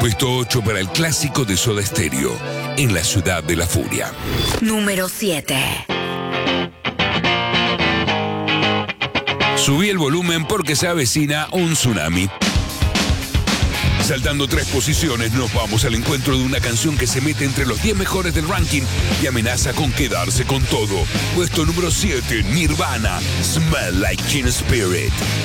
Puesto 8 para el clásico de Soda Stereo, En la ciudad de la furia. Número 7. Subí el volumen porque se avecina un tsunami. Saltando 3 posiciones, nos vamos al encuentro de una canción que se mete entre los 10 mejores del ranking y amenaza con quedarse con todo. Puesto número 7, Nirvana, Smell Like Teen Spirit.